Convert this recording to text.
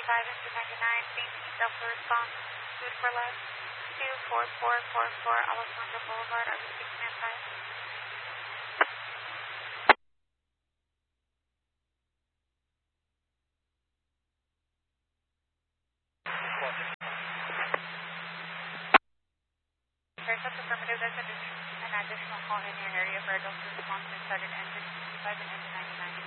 engine 99, St. Pete, Delta response, food for less, 24444, Alessandro Boulevard, RV6 man 5. There's such affirmative, there's an additional call in your area for adult response and started engine 65 and engine 99.